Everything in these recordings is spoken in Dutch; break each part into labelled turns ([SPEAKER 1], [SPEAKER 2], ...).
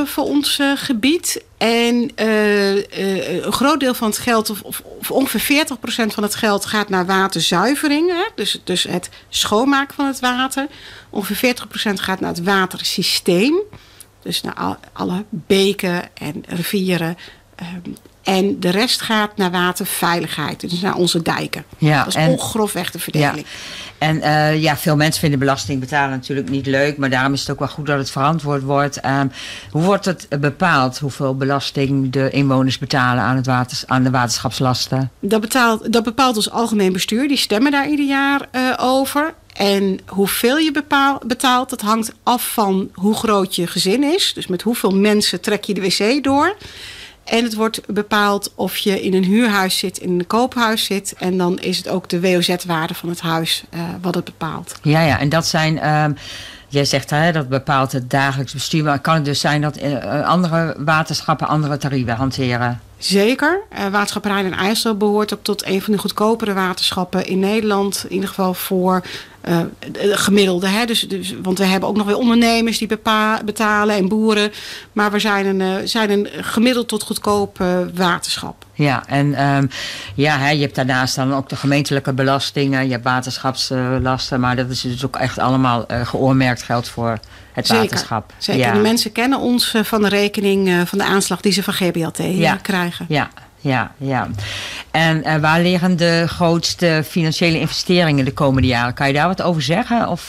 [SPEAKER 1] voor ons gebied. En een groot deel van het geld, of ongeveer 40% van het geld, gaat naar waterzuivering. Hè? Dus het schoonmaken van het water. Ongeveer 40% gaat naar het watersysteem. Dus naar alle beken en rivieren. En de rest gaat naar waterveiligheid. Dus naar onze dijken. Ja, dat is grofweg de verdeling.
[SPEAKER 2] Ja. En veel mensen vinden belasting betalen natuurlijk niet leuk. Maar daarom is het ook wel goed dat het verantwoord wordt. Hoe wordt het bepaald hoeveel belasting de inwoners betalen aan de waterschapslasten?
[SPEAKER 1] Dat bepaalt ons algemeen bestuur. Die stemmen daar ieder jaar over. En hoeveel je betaalt, dat hangt af van hoe groot je gezin is. Dus met hoeveel mensen trek je de wc door. En het wordt bepaald of je in een huurhuis zit, in een koophuis zit. En dan is het ook de WOZ-waarde van het huis wat het bepaalt. Ja,
[SPEAKER 2] en dat zijn... jij zegt dat bepaalt het dagelijks bestuur. Maar kan het dus zijn dat andere waterschappen andere tarieven hanteren? Zeker.
[SPEAKER 1] Waterschap Rijn en IJssel behoort ook tot een van de goedkopere waterschappen in Nederland. In ieder geval voor gemiddelde. Hè? Dus, want we hebben ook nog weer ondernemers die betalen en boeren. Maar we zijn een gemiddeld tot goedkoop waterschap.
[SPEAKER 2] Ja, en je hebt daarnaast dan ook de gemeentelijke belastingen. Je hebt waterschapslasten. Maar dat is dus ook echt allemaal geoormerkt geld voor het waterschap.
[SPEAKER 1] Zeker. Ja. De mensen kennen ons van de rekening van de aanslag die ze van GBLT krijgen.
[SPEAKER 2] Ja. En waar liggen de grootste financiële investeringen de komende jaren? Kan je daar wat over zeggen? Of,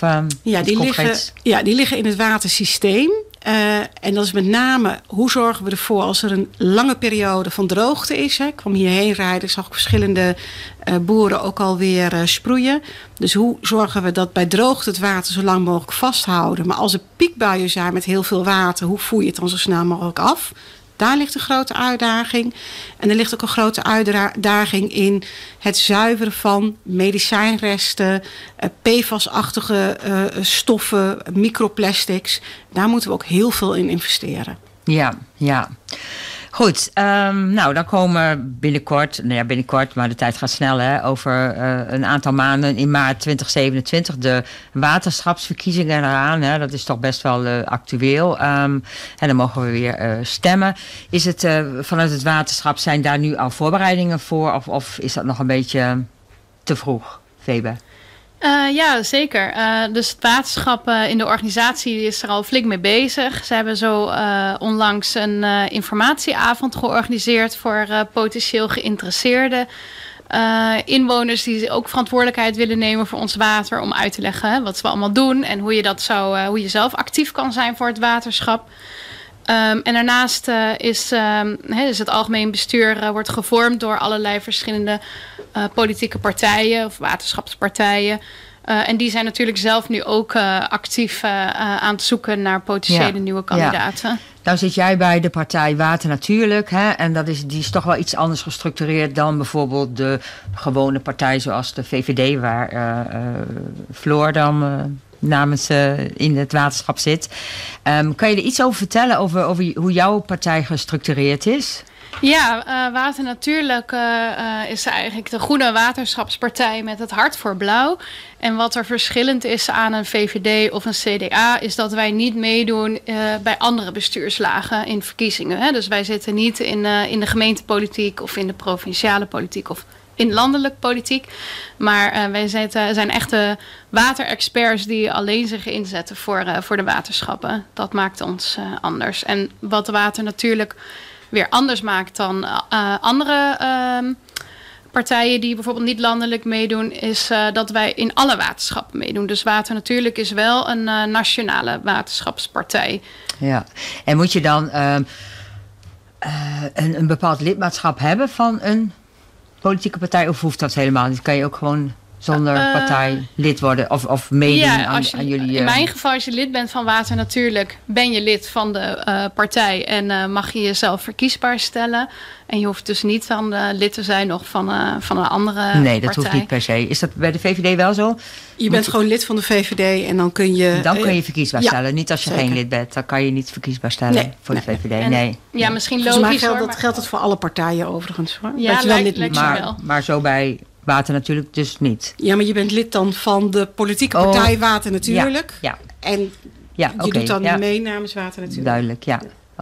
[SPEAKER 1] die liggen in het watersysteem. En dat is met name, hoe zorgen we ervoor als er een lange periode van droogte is. Hè? Ik kwam hierheen rijden, ik zag verschillende boeren ook alweer sproeien. Dus hoe zorgen we dat bij droogte het water zo lang mogelijk vasthouden. Maar als er piekbuien zijn met heel veel water, hoe voer je het dan zo snel mogelijk af? Daar ligt een grote uitdaging. En er ligt ook een grote uitdaging in het zuiveren van medicijnresten, PFAS-achtige stoffen, microplastics. Daar moeten we ook heel veel in investeren.
[SPEAKER 2] Ja. Goed, dan komen binnenkort, maar de tijd gaat snel, over een aantal maanden in maart 2027 de waterschapsverkiezingen eraan. Dat is toch best wel actueel. En dan mogen we weer stemmen. Is het vanuit het waterschap, zijn daar nu al voorbereidingen voor of is dat nog een beetje te vroeg, Febe?
[SPEAKER 3] Ja, zeker. Dus het waterschap in de organisatie is er al flink mee bezig. Ze hebben zo onlangs een informatieavond georganiseerd voor potentieel geïnteresseerde inwoners die ook verantwoordelijkheid willen nemen voor ons water, om uit te leggen wat we allemaal doen en hoe je zelf actief kan zijn voor het waterschap. En daarnaast is het algemeen bestuur wordt gevormd door allerlei verschillende politieke partijen of waterschapspartijen. En die zijn natuurlijk zelf nu ook actief aan het zoeken naar potentiële nieuwe kandidaten. Ja.
[SPEAKER 2] Nou zit jij bij de partij Water Natuurlijk. En die is toch wel iets anders gestructureerd dan bijvoorbeeld de gewone partij zoals de VVD, waar Floor dan namens in het waterschap zit. Kan je er iets over vertellen over hoe jouw partij gestructureerd is?
[SPEAKER 3] Ja, Water Natuurlijk is eigenlijk de groene waterschapspartij met het hart voor blauw. En wat er verschillend is aan een VVD of een CDA is dat wij niet meedoen bij andere bestuurslagen in verkiezingen. Hè? Dus wij zitten niet in de gemeentepolitiek of in de provinciale politiek of in landelijk politiek. Maar wij zijn echte waterexperts die alleen zich inzetten voor de waterschappen. Dat maakt ons anders. En wat Water Natuurlijk weer anders maakt dan andere partijen die bijvoorbeeld niet landelijk meedoen, is dat wij in alle waterschappen meedoen. Dus Water Natuurlijk is wel een nationale waterschapspartij. Ja,
[SPEAKER 2] en moet je dan een bepaald lidmaatschap hebben van een politieke partij, of hoeft dat helemaal niet? Kan je ook gewoon zonder partij lid worden of meedoen aan jullie?
[SPEAKER 3] In mijn geval, als je lid bent van Water Natuurlijk, ben je lid van de partij en mag je jezelf verkiesbaar stellen. En je hoeft dus niet dan lid te zijn nog van een andere partij.
[SPEAKER 2] Nee, dat hoeft niet per se. Is dat bij de VVD wel zo?
[SPEAKER 1] Je bent gewoon lid van de VVD en dan kun je...
[SPEAKER 2] Dan kun je verkiesbaar stellen. Niet als je geen lid bent. Dan kan je niet verkiesbaar stellen voor de VVD. Nee.
[SPEAKER 3] Ja, misschien logisch
[SPEAKER 1] geldt het voor alle partijen overigens. Hoor.
[SPEAKER 3] Ja,
[SPEAKER 1] dat je
[SPEAKER 3] lijkt wel.
[SPEAKER 2] Maar zo bij Water Natuurlijk dus niet.
[SPEAKER 1] Ja, maar je bent lid dan van de politieke partij Water Natuurlijk.
[SPEAKER 2] Ja.
[SPEAKER 1] En je doet dan mee namens Water Natuurlijk.
[SPEAKER 2] Duidelijk, ja.